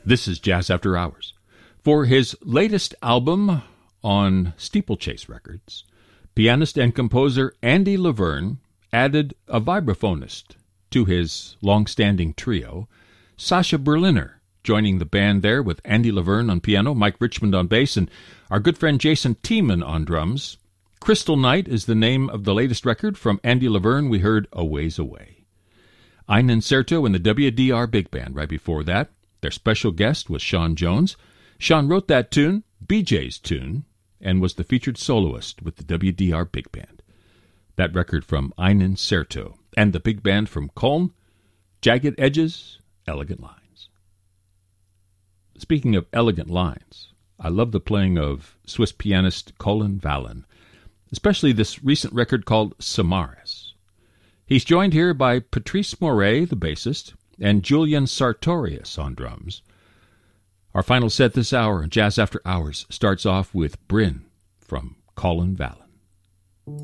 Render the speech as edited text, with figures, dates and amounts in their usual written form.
This is Jazz After Hours. For his latest album on Steeplechase Records, pianist and composer Andy LaVerne added a vibraphonist to his long-standing trio, Sasha Berliner, joining the band there with Andy LaVerne on piano, Mike Richmond on bass, and our good friend Jason Tiemann on drums. Crystal Night is the name of the latest record. From Andy LaVerne, we heard A Ways Away. Ein Incerto and the WDR Big Band right before that. Their special guest was Sean Jones. Sean wrote that tune, BJ's tune, and was the featured soloist with the WDR Big Band. That record from Ein Incerto and the Big Band from Köln, Jagged Edges, Elegant Lines. Speaking of elegant lines, I love the playing of Swiss pianist Colin Vallon, especially this recent record called Samaras. He's joined here by Patrice Moret, the bassist, and Julian Sartorius on drums. Our final set this hour, Jazz After Hours, starts off with Bryn from Colin Vallon.